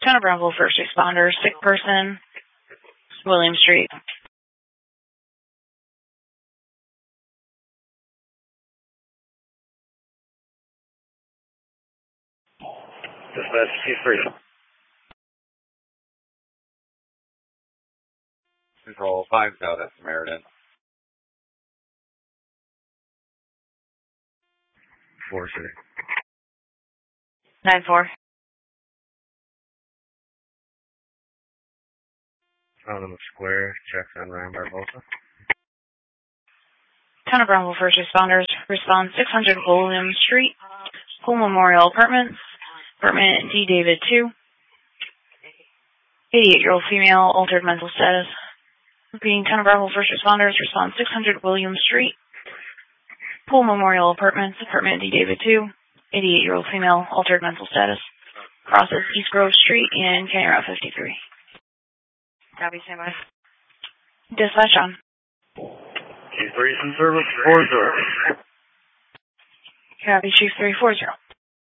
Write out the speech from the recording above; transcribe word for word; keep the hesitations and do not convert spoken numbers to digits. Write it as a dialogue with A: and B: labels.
A: Town of Brownsville first responder, sick person, William Street.
B: Dispatch two three. Control five South, that's Samaritan. four six.
A: nine four.
B: Found in the square, checks on Ryan Barbosa.
A: Town of Brownsville first responders, respond six hundred William Street, Pool Memorial Apartments, apartment D David two, eighty-eight-year-old female, altered mental status. Repeating, Town of Brownsville first responders, respond six hundred William Street, Pool Memorial Apartments, apartment D David two, eighty-eight-year-old female, altered mental status. Crosses East Grove Street and County Route fifty-three. Copy, stand by. Dispatch on.
B: Chief three is in service, four zero.
A: Copy, Chief three four zero.